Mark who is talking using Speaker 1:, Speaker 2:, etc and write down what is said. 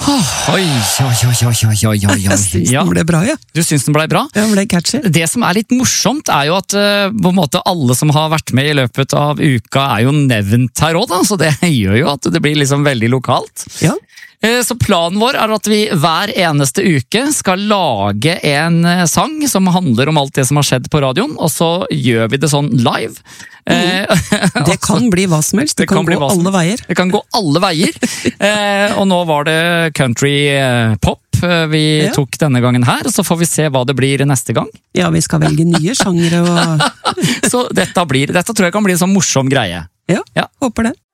Speaker 1: Oi.
Speaker 2: Jeg synes den ble bra, ja.
Speaker 1: Du synes den ble bra?
Speaker 2: Ja, den ble catchy.
Speaker 1: Det som er litt morsomt er jo at på en måte alle som har vært med i løpet av uka er jo nevnt her også, da, så det gjør jo at det blir liksom veldig lokalt.
Speaker 2: Ja.
Speaker 1: Så planen vår er at vi hver eneste uke skal lage en sang som handler om alt det som har skjedd på radioen, og så gjør vi det sånn live.
Speaker 2: Det kan bli hva som helst, det kan gå alle veier.
Speaker 1: Det kan gå alle veier, og nå var det country pop vi tok denne gangen her, så får vi se hva det blir neste gang.
Speaker 2: Ja, vi skal velge nye sjangere og...
Speaker 1: Så dette tror jeg kan bli en sånn morsom greie.
Speaker 2: Ja, håper det.